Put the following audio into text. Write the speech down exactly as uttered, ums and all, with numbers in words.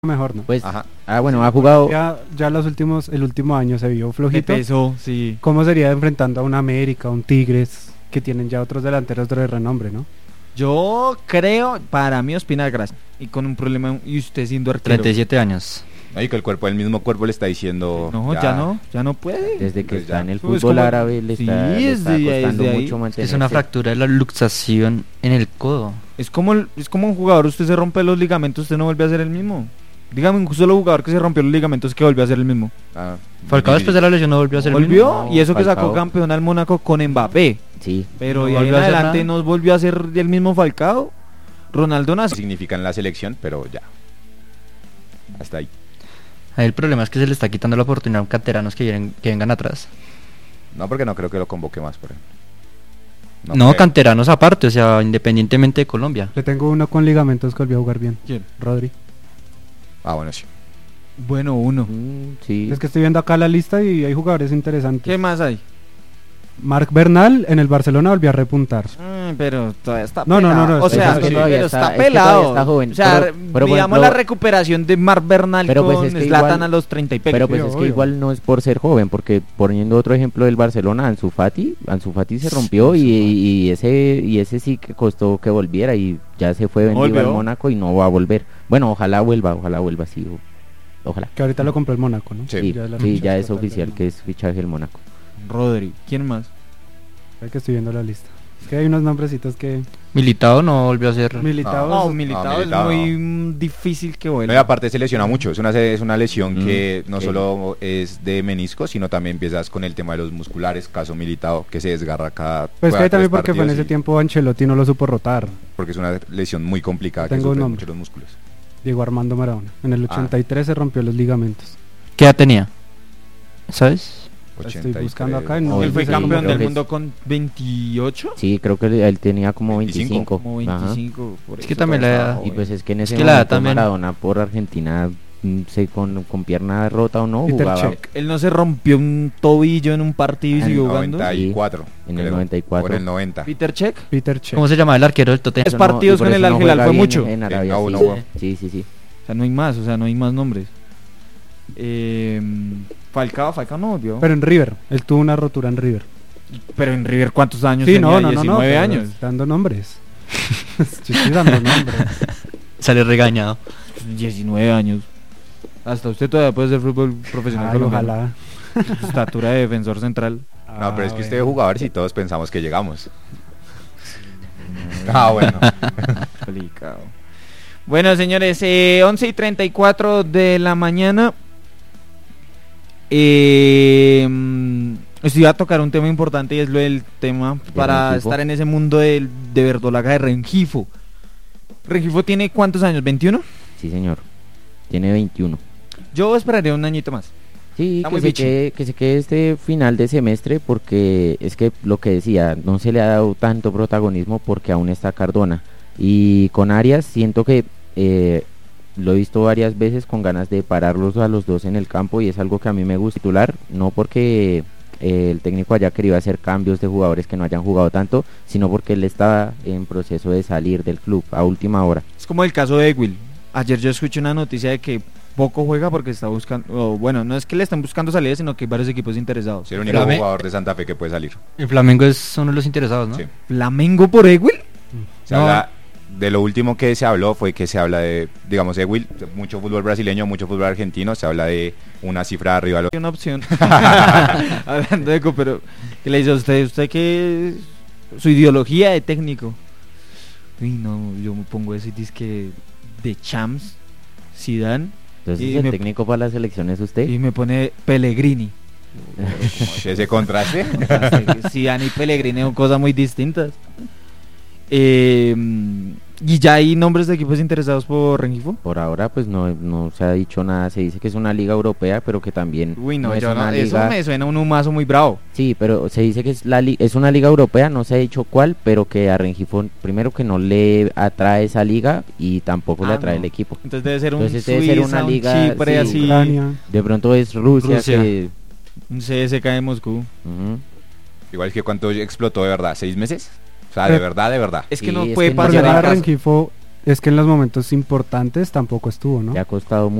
mejor, ¿no? Pues, Ajá. ah, bueno, ha jugado. Ya, ya los últimos, el último año se vio De flojito. peso, sí. ¿Cómo sería enfrentando a un América, un Tigres, que tienen ya otros delanteros de renombre, ¿no? Yo creo, para mí Ospina Gracia. Y con un problema, y usted siendo arquero. treinta y siete años. No, y que el cuerpo, el mismo cuerpo le está diciendo. No, ya, no, ya no puede. Desde que Pues está ya. en el Pues fútbol como- árabe le sí, está, le está desde- costando desde ahí. mucho mantenerse. Es una fractura de la luxación en el codo. Es como, el- es como un jugador, usted se rompe los ligamentos, usted no vuelve a ser el mismo. Dígame un solo jugador que se rompió los ligamentos que volvió a ser el mismo. Ah, Falcao después de la lesión no volvió a ser el Volvió, mismo. y eso que sacó Falcao. campeón al Mónaco con Mbappé. Sí, Pero No de ahí en volvió a hacer adelante nada. no volvió a ser el mismo Falcao. Ronaldo nació. significa en la selección, pero ya. Hasta ahí. Ahí el problema es que se le está quitando la oportunidad a canteranos que, vienen, que vengan atrás. No, porque no creo que lo convoque más, por ejemplo. No, creo. canteranos aparte, o sea, independientemente de Colombia. Le tengo uno con ligamentos que volvió a jugar bien. ¿Quién? Rodri. Ah, bueno, sí. Bueno, uno. mm, sí. Es que estoy viendo acá la lista y hay jugadores interesantes. ¿Qué más hay? Marc Bernal en el Barcelona volvió a repuntar. Mm, pero todavía está No, no, pelado. no, no, O es sea, que sí, todavía pero está- está, es que todavía pelado. está joven. O sea, Pero- pero, por digamos ejemplo- la recuperación de Marc Bernal Pero pues con es que Zlatan igual- a los treinta y pico. Pero pues Sí, es que obvio. igual no es por ser joven, porque poniendo otro ejemplo del Barcelona, Ansu Fati, Ansu Fati se rompió y, y ese y ese sí que costó que volviera y ya se fue vendido ¿Volvió? al Mónaco y no va a volver. Bueno, ojalá vuelva, ojalá vuelva, sí, o- ojalá. Que ahorita lo compró el Mónaco, ¿no? Sí. Sí, ya es la sí, ficha ya es total oficial del que es fichaje del Mónaco. Rodri. ¿Quién más? Es que estoy viendo la lista. Es que hay unos nombrecitos que... Militado no volvió a ser. Militados. No, No, Militao Militao es muy no. mm, difícil que No, y vuelva. aparte se lesiona mucho. Es una, es una lesión Mm, que no sí. solo es de menisco, sino también empiezas con el tema de los musculares, caso Militao, que se desgarra cada. Pues que juega hay también tres porque fue en partidos ese y- tiempo Ancelotti no lo supo rotar. Porque es una lesión muy complicada que Tengo un sufren nombre. mucho los músculos. Diego Armando Maradona. En el Ah. ochenta y tres se rompió los ligamentos. ¿Qué edad tenía? ¿Sabes? Estoy buscando ochenta y tres. acá y no- Él fue Sí, campeón creo del que es- mundo con veintiocho. Sí, creo que él tenía como veinticinco. veinticinco. Como Ajá. veinticinco. por Es eso que también todavía la estaba edad- Y joven. pues es que en ese que la edad momento también- Maradona por Argentina, mm, se con, con pierna rota o no, Peter jugaba Cech. Él no se rompió un tobillo en un partido y En siguió En jugando. noventa y cuatro. en el creo, noventa y cuatro. O en el noventa. Peter Cech. Peter Cech. ¿Cómo se llamaba el arquero del Tottenham? Es Eso no- partidos y por con eso el no Al Hilal juega fue bien mucho. En Arabia, No, sí, no, sí, no. sí, sí, sí. O sea, no hay más, o sea, no hay más nombres. Eh, Falcao, Falcao no volvió. Pero, Pero en River. Él tuvo una rotura en River. en River, ¿cuántos años Sí, tenía? no, no, no, no. diecinueve pero años. Dando nombres. Yo estoy dando nombres. Sale regañado. diecinueve años. Hasta usted todavía puede ser fútbol profesional Ay, colombiano. ojalá. Estatura de defensor central. No, pero es que Ah, usted ve bueno. jugadores y todos pensamos que llegamos. Ah, bueno. Complicado. Bueno, señores, eh, once y treinta y cuatro de la mañana. Eh, mm, estoy a tocar un tema importante y es lo del tema para Rengifo. estar en ese mundo del, de verdolaga de Rengifo. ¿Rengifo tiene cuántos años? ¿veintiuno? Sí, señor. Tiene veintiuno. Yo esperaría un añito más. Sí, Está que muy se, bichi. quede, que se quede este final de semestre porque es que lo que decía, no se le ha dado tanto protagonismo porque aún está Cardona. Y con Arias siento que eh, lo he visto varias veces con ganas de pararlos a los dos en el campo y es algo que a mí me gusta titular, no porque eh, el técnico haya querido hacer cambios de jugadores que no hayan jugado tanto, sino porque él está en proceso de salir del club a última hora. Es como el caso de Ewil. Ayer yo escuché una noticia de que poco juega porque está buscando, o bueno, no es que le están buscando salida, sino que hay varios equipos interesados. Es el único Flame- jugador de Santa Fe que puede salir. El Flamengo es uno de los interesados, ¿no? Sí. ¿Flamengo por Ewil? Se No. habla, de lo último que se habló fue que se habla de, digamos, de Will, mucho fútbol brasileño, mucho fútbol argentino, se habla de una cifra arriba de los... Una opción. Hablando de Eco, pero ¿qué le dice a usted? ¿Usted qué? Su ideología de técnico. Uy, no, yo me pongo ese disque de Champs, Zidane, Entonces Y el me- técnico para la selección es usted. y me pone Pellegrini. Ese contraste. Zidane y Pellegrini son cosas muy distintas. Eh, ¿Y ya hay nombres de equipos interesados por Rengifo? Por ahora pues no, no se ha dicho nada, se dice que es una liga europea, pero que también Uy, no, es yo no, una eso liga... me suena un humazo muy bravo. Sí, pero se dice que es, la li- es una liga europea, no se ha dicho cuál, pero que a Rengifo primero que no le atrae esa liga y tampoco le Ah, atrae no. el equipo. Entonces debe ser un Entonces debe Suiza, ser una un liga, Chipre, sí, así, Ucrania. De pronto es Rusia, Rusia. que... un C S K de Moscú. Ujú. Igual que cuánto explotó de verdad, ¿seis meses? O sea, de Pero- verdad, de verdad. Es que Sí, no es puede que no Porque pasar lleva en para casa. Rengifo Es que en los momentos importantes tampoco estuvo, ¿no? Le ha costado